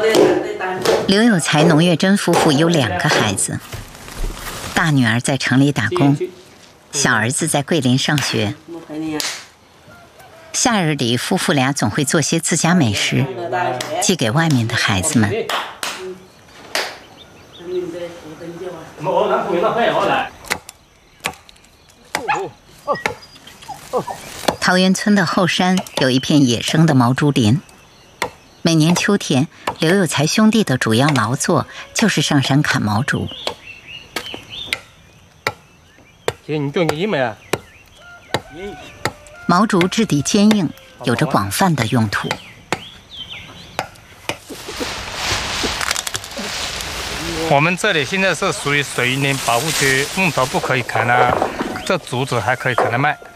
刘有才、农月珍夫妇有2个孩子，大女儿在城里打工，小儿子在桂林上学。夏日里，夫妇俩总会做些自家美食，寄给外面的孩子们。桃源村的后山有一片野生的毛竹林，每年秋天，刘有才兄弟的主要劳作就是上山砍毛竹。毛竹质地坚硬，有着广泛的用途。 我们这里现在是属于水林保护区，木头不可以砍了，这竹子还可以砍来卖。